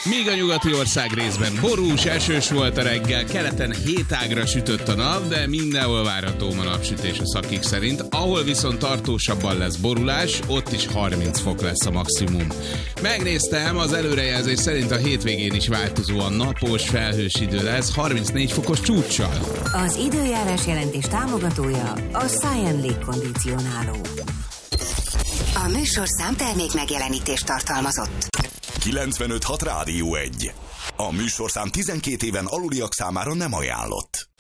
Míg a nyugati ország részben borús, esős volt a reggel, keleten 7 ágra sütött a nap, de mindenhol várható ma napsütés a szakik szerint. Ahol viszont tartósabban lesz borulás, ott is 30 fok lesz a maximum. Megnéztem, az előrejelzés szerint a hétvégén is változóan napos, felhős idő lesz, 34 fokos csúccsal. Az időjárás jelentés támogatója a Science légkondicionáló. A műsorszám termék megjelenítést tartalmazott. 95.6 Rádió 1. A műsorszám 12 éven aluliak számára nem ajánlott.